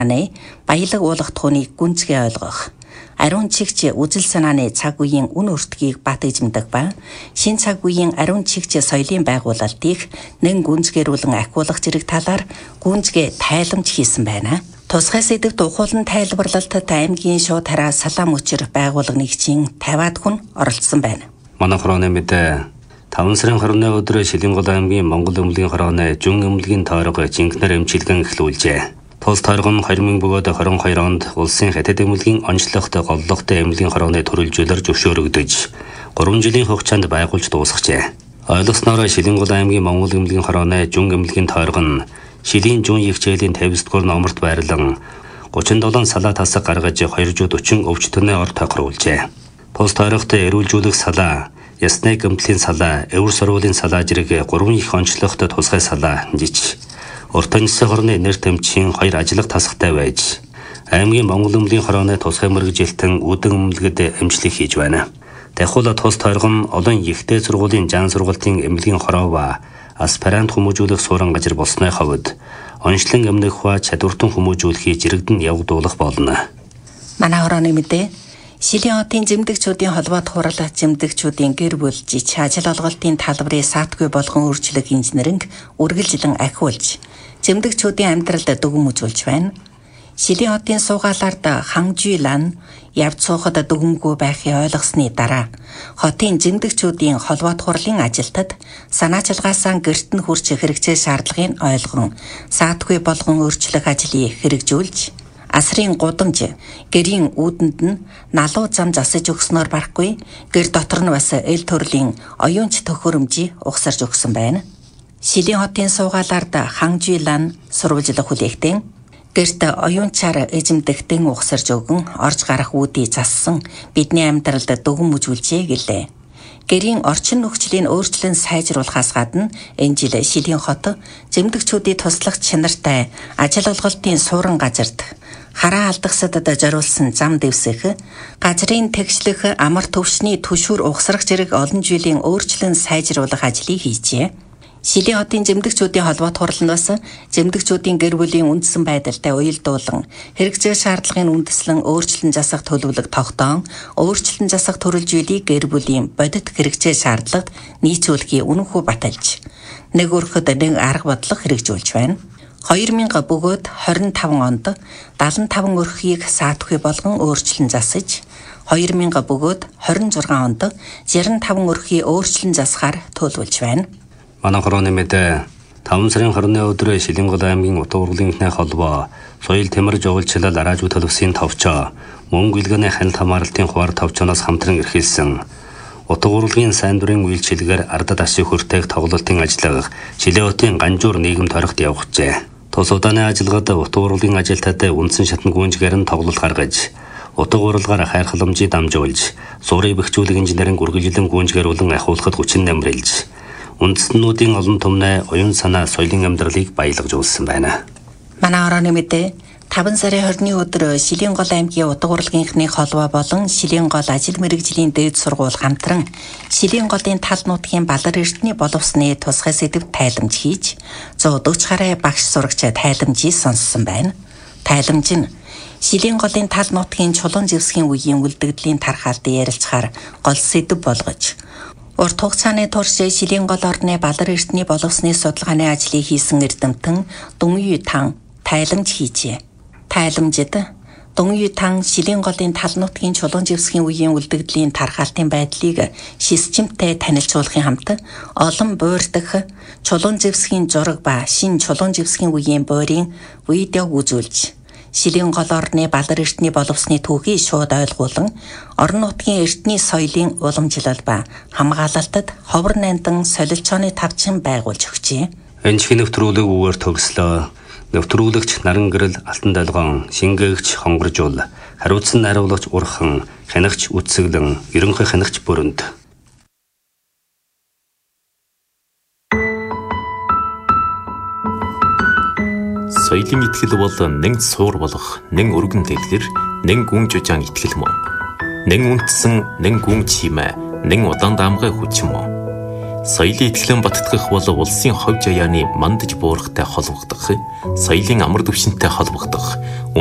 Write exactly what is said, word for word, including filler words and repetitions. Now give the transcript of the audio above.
санааны баялаг уулах тухныг гүнзгий ойлгох. Ариун чигч үзэл санааны цаг үеийн үн өртгийг бат эзэмдэг ба шин цаг үеийн ариун чигч соёлын байгуулалтыг нэн гүнзгээрүүлэн ахиулах зэрэг талаар гүнзгий тайламж хийсэн байна. Тусгай сэдвт ухуулан тайлбарлалтад аймгийн шууд хараа салаам өчр байгууллага нэгжийн тавиад хүн оролцсон байна. Манай хорооны мэдээ таван сарын хорооны өдөр Шилэнгол аймгийн Монгол өмлөгийн хорооны Жүн өмлөгийн тойрог жинхнэр эмчилгэн эхлүүлжээ. Тус тойрог нь две тысячи двадцать two онд улсын хятад эмнэлгийн онцлогт голлогтой эмнэлгийн хорооны төрөлжүүлэр зөвшөөрөгдөж гурван жилийн хугацаанд байгуулж дуусгажээ. Ойлгосноор Шилэнгол аймгийн Монгол эмнэлгийн хорооны Жүн эмнэлгийн тойрог нь Шилийн Жүн хичээлийн пятьдесят дугаар номерт байрлан тридцать seven салаа тасаг гаргаж two hundred forty өвчтөний ор тохируулжээ. Тус тойрогт эрүүлжүүлэх салаа, ясны гэмтлийн салаа, эвэр сургуулийн салаа зэрэг гурван их онцлогт тусгай салаа жиж урт анисны хорны нэр тэмцийн хоёр ажиллах тасгатай байж аймгийн Монгол өмлөгийн хорооны тусгай мэргэжилтэн үдэн өмлөгөд эмчлэг хийж байна. Дахиул тус тойрог нь олон ихтэй сургуулийн жан сургалтын эмнэлгийн хороо ба аспирант хүмүүжүүлэх суурин газар болсны хавьд онцлон эмнэлэх ба чадвартан хүмүүжүүлэхийг жирэгдэн явагдуулах болно. Манай хорооны мэдээ Шилийн хотын зэмдэгчүүдийн холбоот хурал зэмдэгчүүдийн гэр бүл жич ажил олголтын талбарыг саатгүй болгон өөрчлөх инженеринг үргэлжлэн ахиулж зэмдэгчүүдийн амьдралд дүгм үзүүлж байна. Шилийн хотын суугаалаард хангжуйлан явж суухад дүгмгүй байхыг ойлгосны дараа хотын зэмдэгчүүдийн холбоот хурлын ажилтад санаачилгаасаа гэрт нь хүрч хэрэгцээ шаардлагыг ойлгон саатгүй болгон өөрчлөх ажлыг хэрэгжүүлж асрын гудамж гэрийн үүдэнд нь налуу зам засаж өгснөөр барахгүй гэр дотор нь бас эл төрлийн оюунч төхөөрөмжийг угсарж өгсөн байна. Шилийн хотын суугаалаард хангжуйлан сурвалжлах хүлээгтэн гэрт оюунчаар эзэмдэгтэн угсарж өгөн орж гарах үүдийг зассан бидний амьдралд дүгм үзүүлжээ гэлээ. Гэрийн орчин нөхцөлийн өөрчлөн сайжруулахаас гадна энэ жил Шилийн хот зэмдэгчүүдийн туслах чанартай ажил олголтын суурин газарт хараа алдахсадад зориулсан зам дэвсэх, газрын тэгшлэх, амар төвшний түшүүр угсрах зэрэг олон жилийн өөрчлөн сайжруулах ажлыг хийжээ. Шилийн хотын зэмдэгчүүдийн холбоот хурал нь бас зэмдэгчүүдийн гэр бүлийн үндсэн байдалтай уялдуулан хэрэгцээ шаардлагын үндэслэн өөрчлөн засах төлөвлөг тогтоон өөрчлөн засах төрөлжүүлийг гэр бүлийн бодит хэрэгцээ шаардлагад нийцүүлэхийг үнэнхүү баталж нэг өрхөд нэг арга бодлого хэрэгжүүлж байна. two thousand бөгөөд twenty-five онд seventy-five өрхийг саатгүй болгон өөрчлөн засаж two thousand бөгөөд twenty-six онд sixty-five өрхийг өөрчлөн засахаар төлөвлөж байна. Манай хорооны мэдээ таван сарын хорны өдөр Шилэнгол аймгийн утга урлагийнхны холбоо соёл тэмэр жуулчлал араажуу төлөвсийн товчоо мөнгө илгээний хяналт хамгаалалтын хуваар товчоноос хамтран эрхэлсэн утга урлагийн сайн дурын үйлчилгээр ардад ашиг хүртээх тоглолтын ажиллагаа Шилийн хотын Ганжуур нийгэм торогт явагджээ. Тус удааны ажиллагад утга урлагийн ажилтнуудад үндсэн шатны гүнжгээр нь тоглолт гаргаж утга урлагаар хайр халамжийг дамжуулж суурийг бэхжүүлэх инженеринг үргэлжлэн гүнжгээрүүлэн ахиулахад хүчин нэмрэлж үндэстнүүдийн олон түмнээ оюун санаа соёлын амьдралыг баялагж үлсэн байна. Манай хорооны мэдээ таван сарын twenty-ны өдөр Шиленгол аймгийн утга урлагийнхны холбоо болон Шиленгол ажил мэргэжлийн дээд сургууль хамтран Шиленголын тал нутгийн Балар эрдэнэ боловсны тусгай сэдв тайламж хийж one forty гаруй багш сурагч тайламжийг сонссон байна. Тайламж нь Шиленголын тал нутгийн чулуун зэвсгийн үеийн үлдэгдлийн тархалд ярилцахаар гол сэдв болгож урт хугацааны турш Шиленгол орны Балар эрдэнэ боловсны судалгааны ажлыг хийсэн эрдэмтэн Дүнгүй Тан тайламж хийжээ. Тайламжид Дүнгүй Тан Шиленголын тал нутгийн чулуун зэвсгийн үеийн үлдэгдлийн тархалтын байдлыг шисчимтэй танилцуулахын хамт олон буурдах чулуун зэвсгийн зураг ба шин чулуун зэвсгийн үеийн буурийн видеог үзүүлж Шиленгол орны Балар эрдэнэ боловсны түүхийг шууд ойлгуулан орон нутгийн эрдэнэ соёлын уламжлал ба хамгаалалтад ховор нандан солилцооны тавчин байгуулж өгчээ. Энэчгийн нэвтрүүлэг үгээр төгслөө. Нэвтрүүлэгч Наран гэрэл Алтан долгоон, шингээгч Хонгоржуул, хариуцсан найруулагч Урхан, хянагч Үтсэглэн, ерөнхий хянагч Бүрөнд. Соёлын итгэл бол нэг суур болох, нэг өргөн дэлгэр, нэг гүн жужаан итгэл мөн. Нэг үнтсэн, нэг гүн чимээ, нэг удаан даамгай хүч мөн. Соёлын итгэлэн баттгах бол улсын ховж аяаны мандаж буурахтай холбогдох, соёлын амар түвшинтэй холбогдох,